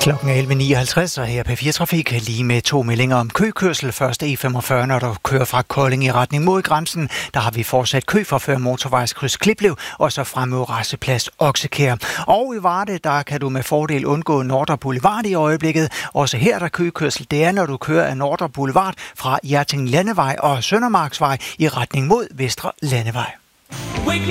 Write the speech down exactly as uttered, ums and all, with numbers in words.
Klokken er elleve nioghalvtreds, og her på P fire Trafik lige med to meldinger om køkørsel. Først E femogfyrre, når du kører fra Kolding i retning mod grænsen. Der har vi fortsat kø fra før motorvejskryds Kliplev, og så frem mod Rasteplads Oksekær. Og i Varde, der kan du med fordel undgå Nordre Boulevard i øjeblikket. Også her der køkørsel, det er når du kører af Nordre Boulevard fra Hjerting Landevej og Søndermarksvej i retning mod Vestre Landevej.